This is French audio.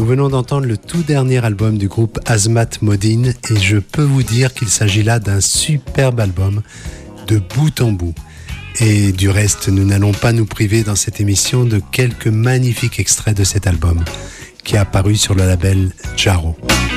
Nous venons d'entendre le tout dernier album du groupe Azmat Modine et je peux vous dire qu'il s'agit là d'un superbe album de bout en bout. Et du reste, nous n'allons pas nous priver dans cette émission de quelques magnifiques extraits de cet album qui est apparu sur le label Jaro.